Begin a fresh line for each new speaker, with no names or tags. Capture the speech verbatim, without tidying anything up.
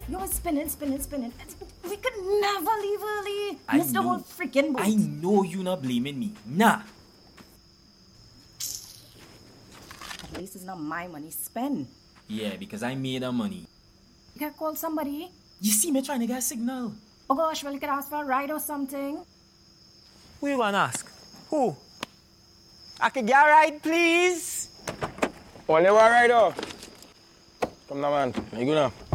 You're spinning, spinning, spinning. It's, we could never leave early.
I
Miss the
know.
whole freaking boat.
I know you not blaming me. Nah.
At least it's not my money. Spend.
Yeah, because I made the money.
You gotta call somebody.
You see me trying to get a signal.
Oh gosh, well, you could ask for a ride or something.
Who you gonna ask? Who? I could get a ride, please?
Only one ride off. Come now, man. You go now.